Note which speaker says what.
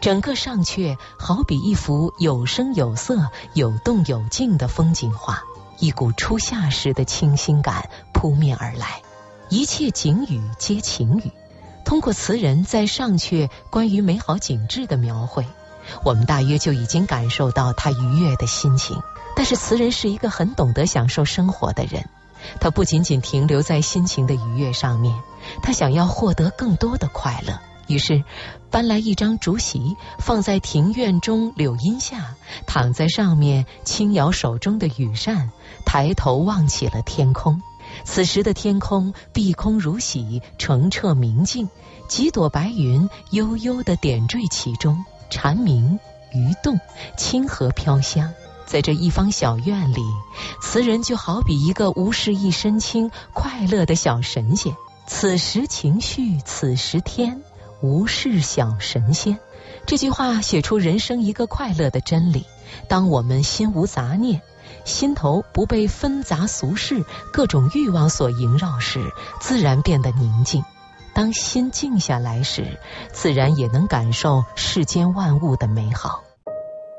Speaker 1: 整个上阙好比一幅有声有色、有动有静的风景画，一股初夏时的清新感扑面而来。一切景语皆情语，通过词人在上阙关于美好景致的描绘，我们大约就已经感受到他愉悦的心情。但是词人是一个很懂得享受生活的人，他不仅仅停留在心情的愉悦上面，他想要获得更多的快乐。于是搬来一张竹席，放在庭院中柳荫下，躺在上面轻摇手中的羽扇，抬头望起了天空。此时的天空碧空如洗，澄澈明净，几朵白云悠悠地点缀其中，蝉鸣鱼动，清和飘香。在这一方小院里，词人就好比一个无事一身轻、快乐的小神仙。此时情绪此时天，无事小神仙。这句话写出人生一个快乐的真理。当我们心无杂念，心头不被纷杂俗事、各种欲望所萦绕时，自然变得宁静。当心静下来时，自然也能感受世间万物的美好。